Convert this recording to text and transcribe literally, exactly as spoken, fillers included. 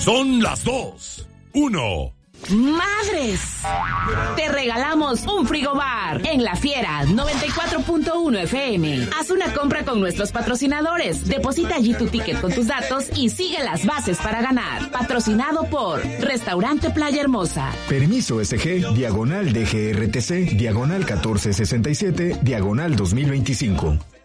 Son las dos. Uno. ¡Madres! Te regalamos un frigobar en La Fiera noventa y cuatro punto uno F M. Haz una compra con nuestros patrocinadores. Deposita allí tu ticket con tus datos y sigue las bases para ganar. Patrocinado por Restaurante Playa Hermosa. Permiso S G, diagonal D G R T C, diagonal catorce sesenta y siete, diagonal dos mil veinticinco.